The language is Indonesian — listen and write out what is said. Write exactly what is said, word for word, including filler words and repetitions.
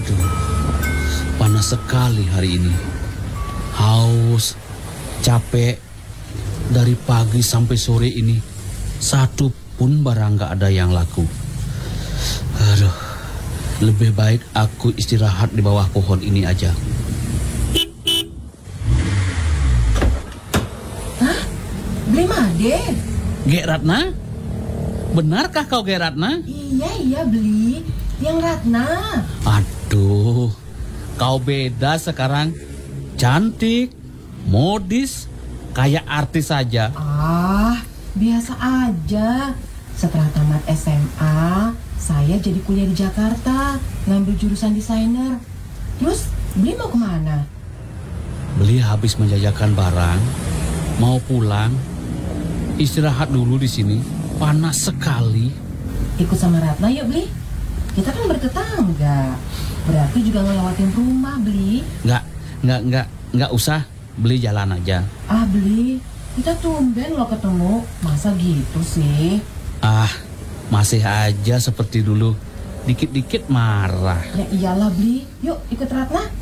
Aduh, panas sekali hari ini. Haus, capek. Dari pagi sampai sore ini, satu pun barang gak ada yang laku. Aduh, lebih baik aku istirahat di bawah pohon ini aja. Hah? Beli Made? Gek Ratna? Benarkah kau Gek Ratna? Iya, iya beli. Yang Ratna. Aduh, kau beda sekarang. Cantik, modis, kayak artis saja. Ah, biasa aja. Setelah tamat S M A, saya jadi kuliah di Jakarta, ngambil jurusan desainer. Terus, beli mau kemana? Beli habis menjajakan barang, mau pulang. Istirahat dulu di sini, panas sekali. Ikut sama Ratna yuk beli. Kita kan bertetangga. Berarti juga ngelewatin rumah beli. Nggak, nggak, nggak, nggak usah. Beli jalan aja. Ah beli, kita tumben lo ketemu. Masa gitu sih? Ah, masih aja seperti dulu. Dikit-dikit marah. Ya iyalah beli. Yuk ikut Ratna.